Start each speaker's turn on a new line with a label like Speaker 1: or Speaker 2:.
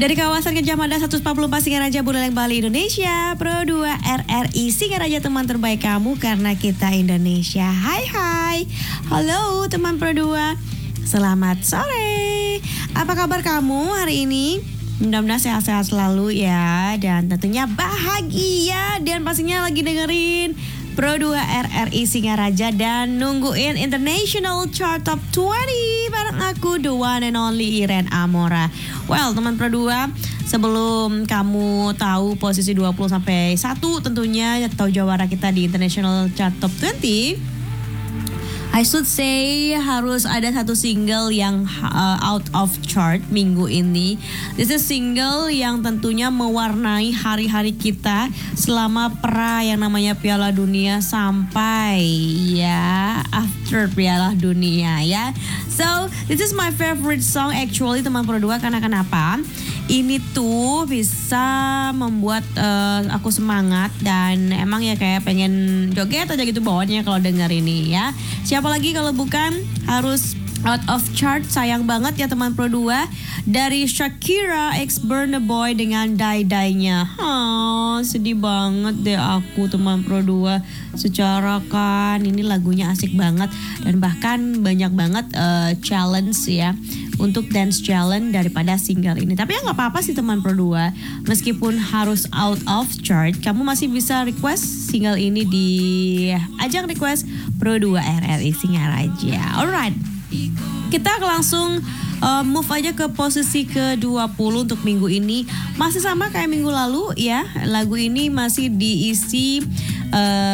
Speaker 1: Dari kawasan Gajah Mada 144 Singaraja Buleleng Bali Indonesia, Pro 2 RRI Singaraja, teman terbaik kamu karena kita Indonesia. Hai, halo teman Pro 2, selamat sore. Apa kabar kamu hari ini? Mudah-mudahan sehat-sehat selalu ya, dan tentunya bahagia, dan pastinya lagi dengerin Pro 2 RRI Singaraja dan nungguin International Chart Top 20 bareng aku, the one and only Iren Amora. Well, teman Pro 2, sebelum kamu tahu posisi 20 sampai 1 tentunya atau jawara kita di International Chart Top 20, I should say harus ada satu single yang out of chart minggu ini. This is single yang tentunya mewarnai hari-hari kita selama pra yang namanya Piala Dunia sampai ya after Piala Dunia ya. So this is my favorite song actually teman Pro 2, karena kenapa? Ini tuh bisa membuat aku semangat dan emang ya kayak pengen joget aja gitu bawaannya kalau denger ini ya. Siapa lagi kalau bukan harus out of chart, sayang banget ya teman Pro 2, dari Shakira x Burna Boy dengan Die-Die-nya. Sedih banget deh aku teman Pro 2. Secara kan ini lagunya asik banget dan bahkan banyak banget challenge ya, untuk dance challenge daripada single ini. Tapi ya gak apa-apa sih teman Pro 2, meskipun harus out of chart, kamu masih bisa request single ini di ajang request Pro 2 RRI Singaraja. Alright, kita langsung move aja ke posisi ke-20 untuk minggu ini. Masih sama kayak minggu lalu ya, lagu ini masih diisi